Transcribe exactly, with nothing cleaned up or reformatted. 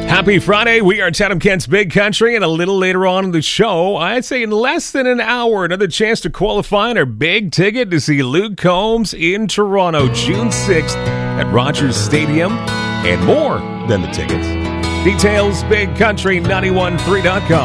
Happy Friday. We are Chatham Kent's Big Country, and a little later on in the show, I'd say in less than an hour, another chance to qualify on our big ticket to see Luke Combs in Toronto, June sixth at Rogers Stadium, and more than the tickets. Details, big country nine one three dot com.